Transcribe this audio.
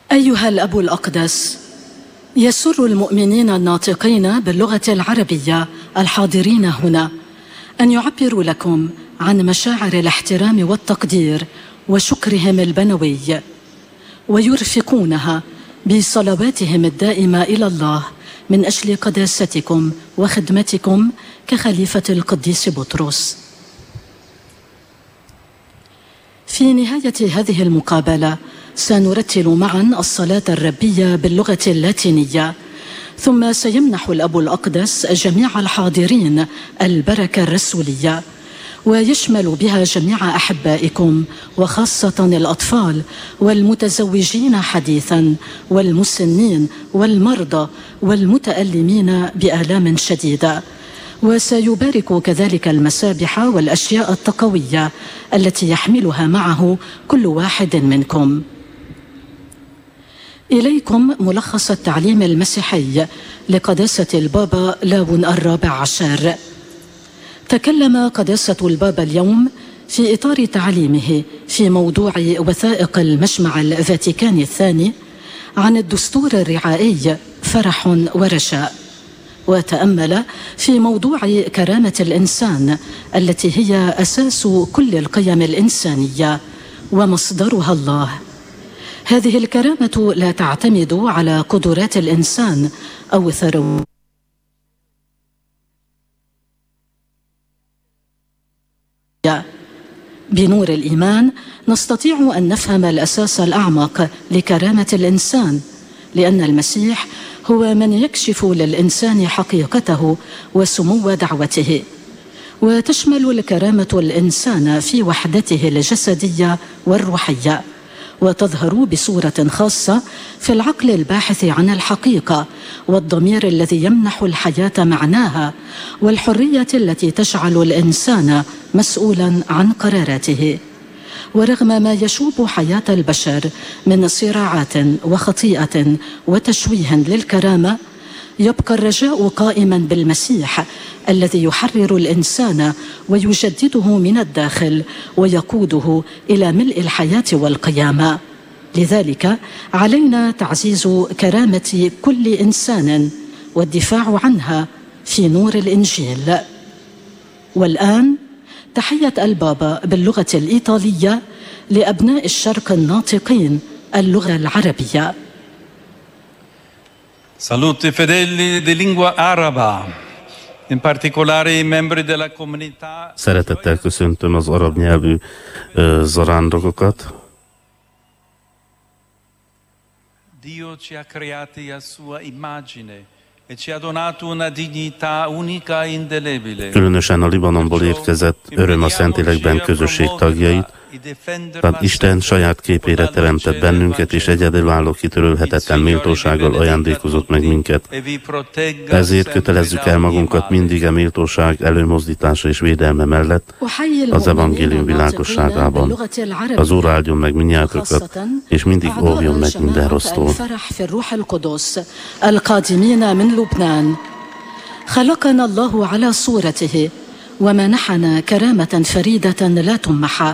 أيها الأب الأقدس، يسر المؤمنين الناطقين باللغة العربية الحاضرين هنا أن يعبروا لكم عن مشاعر الاحترام والتقدير وشكرهم البنوي، ويرفقونها بصلواتهم الدائمة إلى الله من أجل قداستكم وخدمتكم كخليفة القديس بطرس. في نهاية هذه المقابلة سنرتل معا الصلاة الربية باللغة اللاتينية، ثم سيمنح الأب الأقدس جميع الحاضرين البركة الرسولية، ويشمل بها جميع أحبائكم وخاصة الأطفال والمتزوجين حديثا والمسنين والمرضى والمتألمين بآلام شديدة، وسيبارك كذلك المسابح والأشياء التقوية التي يحملها معه كل واحد منكم. إليكم ملخص التعليم المسيحي لقداسة البابا لاون ال14. تكلم قداسة البابا اليوم في إطار تعليمه في موضوع وثائق المجمع الفاتيكاني الثاني عن الدستور الرعائي فرح ورجاء، وتأمل في موضوع كرامة الإنسان التي هي أساس كل القيم الإنسانية ومصدرها الله. هذه الكرامة لا تعتمد على قدرات الإنسان أو ثروته، بنور الإيمان نستطيع أن نفهم الأساس الأعمق لكرامة الإنسان، لأن المسيح هو من يكشف للإنسان حقيقته وسمو دعوته، وتشمل الكرامة الإنسان في وحدته الجسدية والروحية، وتظهر بصورة خاصة في العقل الباحث عن الحقيقة والضمير الذي يمنح الحياة معناها والحرية التي تجعل الإنسان مسؤولا عن قراراته. ورغم ما يشوب حياة البشر من صراعات وخطيئة وتشويه للكرامة، يبقى الرجاء قائما بالمسيح الذي يحرر الإنسان ويجدده من الداخل ويقوده إلى ملء الحياة والقيامة. لذلك علينا تعزيز كرامة كل إنسان والدفاع عنها في نور الإنجيل. والآن تحية البابا باللغة الإيطالية لأبناء الشرق الناطقين اللغة العربية. Salute fedeli di lingua araba, in particolare i membri della comunità. Szeretettel köszöntöm az arab nyelvű zarándokokat. Dio ci ha creati a sua immagine e ci ha donato una dignità unica e indelebile. Különösen a Libanonból érkezett öröm a Szentlélekben közösség tagjait. Tehát Isten saját képére teremtett bennünket, és egyedülálló kitörölhetetlen méltósággal ajándékozott meg minket. Ezért kötelezzük el magunkat mindig a méltóság előmozdítása és védelme mellett az evangélium világosságában. Az Úr áldjon meg mindnyájatokat, és mindig óvjon meg minden rossztól. خلقنا الله على صورته ومنحنا كرامة فريدة لا تمحى،